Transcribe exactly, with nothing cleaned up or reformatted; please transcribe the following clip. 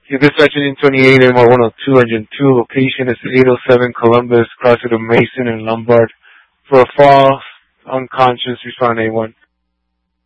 You're dispatching in twenty-eight M R one oh two, engine two. Location is eight oh seven Columbus, crossing to Mason and Lombard. For a false, unconscious, respond A one.